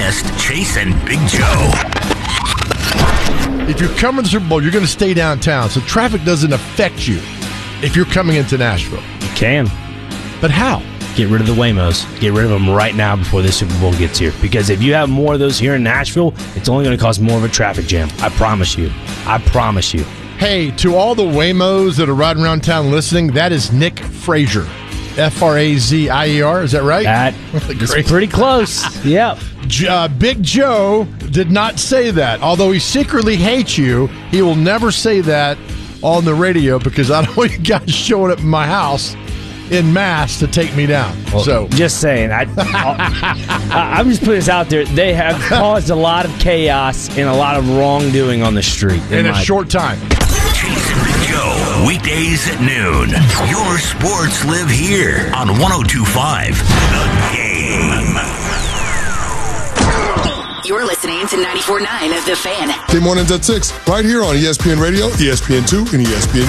guest, Chase and Big Joe. If you're coming to the Super Bowl, you're going to stay downtown, so traffic doesn't affect you if you're coming into Nashville. You can. But how? Get rid of the Waymos. Get rid of them right now before the Super Bowl gets here. Because if you have more of those here in Nashville, it's only going to cause more of a traffic jam. I promise you. I promise you. Hey, to all the Waymos that are riding around town listening, that is Nick Frazier. F-R-A-Z-I-E-R, is that right? That is pretty close. Yep. Big Joe did not say that. Although he secretly hates you, he will never say that on the radio because I don't want you guys showing up in my house in mass to take me down. Well, so just saying, I'm just putting this out there. They have caused a lot of chaos and a lot of wrongdoing on the street in a short time. Chase and Big Joe, weekdays at noon. Your sports live here on 102.5 The Game. You're listening to 94.9 of The Fan. Day mornings at 6, right here on ESPN Radio, ESPN2, and ESPN